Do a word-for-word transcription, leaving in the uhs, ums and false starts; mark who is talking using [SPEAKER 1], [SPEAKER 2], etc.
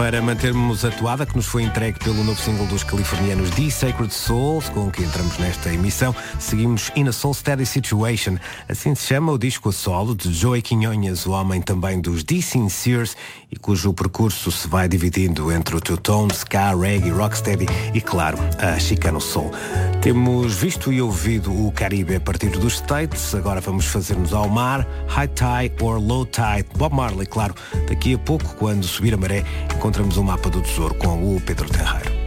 [SPEAKER 1] Para mantermos a toada que nos foi entregue pelo novo single dos californianos The Sacred Souls, com que entramos nesta emissão, seguimos In a Soul Steady Situation. Assim se chama o disco a solo de Joey Quinonhas, o homem também dos The Sinceres, e cujo percurso se vai dividindo entre o two-tone, ska, reggae, rocksteady e, claro, a Chicano Soul. Temos visto e ouvido o Caribe a partir dos States, agora vamos fazer-nos ao mar, High Tide or Low Tide. Bob Marley, claro, daqui a pouco, quando subir a maré, encontramos um mapa do tesouro com o Pedro Terreiro.